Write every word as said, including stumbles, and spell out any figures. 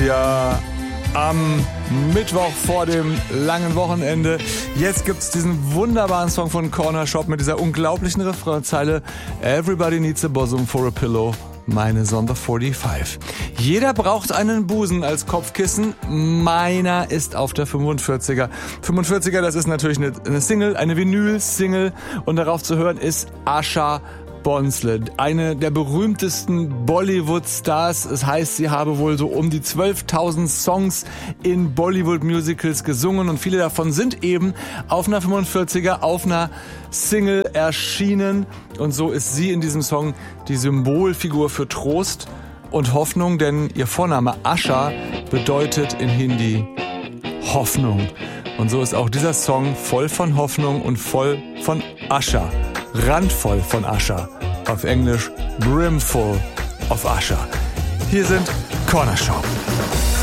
Ja, am Mittwoch vor dem langen Wochenende. Jetzt gibt's diesen wunderbaren Song von Cornershop mit dieser unglaublichen Refrainzeile Everybody needs a bosom for a pillow. Meine Sonder fünfundvierzig. Jeder braucht einen Busen als Kopfkissen. Meiner ist auf der fünfundvierziger. fünfundvierziger, das ist natürlich eine, eine Single, eine Vinyl-Single. Und darauf zu hören ist Asha Bhonsle, eine der berühmtesten Bollywood-Stars. Es heißt, sie habe wohl so um die zwölftausend Songs in Bollywood-Musicals gesungen und viele davon sind eben auf einer fünfundvierziger, auf einer Single erschienen. Und so ist sie in diesem Song die Symbolfigur für Trost und Hoffnung, denn ihr Vorname Asha bedeutet in Hindi Hoffnung. Und so ist auch dieser Song voll von Hoffnung und voll von Asha. Randvoll von Asha. Auf Englisch brimful of Asha. Hier sind Cornershop.